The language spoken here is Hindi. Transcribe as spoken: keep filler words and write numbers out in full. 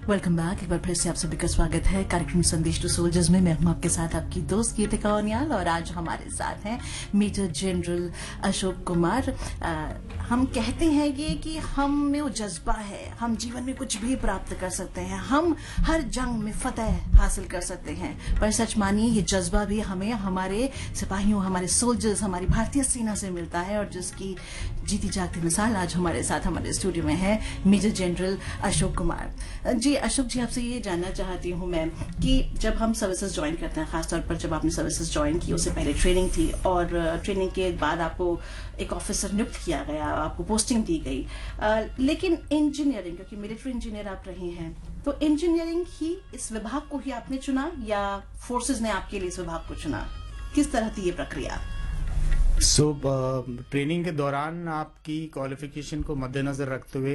Welcome back. एक बार फिर से आप सभी का स्वागत है कार्यक्रम संदेश टू सोल्जर्स में। मैं हूं आपके साथ आपकी दोस्त कीर्तिका ओनियाल और आज हमारे साथ हैं मेजर जनरल अशोक कुमार। आ, हम कहते हैं ये कि हम में वो जज्बा है, हम जीवन में कुछ भी प्राप्त कर सकते हैं, हम हर जंग में फतेह हासिल कर सकते हैं। पर सच मानिए ये जज्बा भी हमें हमारे सिपाहियों, हमारे सोल्जर्स, हमारी भारतीय सेना से मिलता है और जिसकी जीती जागती मिसाल आज हमारे साथ हमारे स्टूडियो में है मेजर जनरल अशोक कुमार जी। अशोक जी, आपसे ये जानना चाहती हूँ मैं कि जब हम सर्विसेज ज्वाइन करते हैं, खासतौर पर जब आपने सर्विसेज ज्वाइन की, उससे पहले ट्रेनिंग थी और ट्रेनिंग के बाद आपको एक ऑफिसर नियुक्त किया गया, आपको पोस्टिंग दी गई, आ, लेकिन इंजीनियरिंग, क्योंकि मिलिट्री इंजीनियर आप रहे हैं, तो इंजीनियरिंग ही इस विभाग को ही आपने चुना या फोर्सेज ने आपके लिए इस विभाग को चुना? किस तरह थी ये प्रक्रिया? सो so, ट्रेनिंग uh, के दौरान आपकी क्वालिफिकेशन को मद्देनजर रखते हुए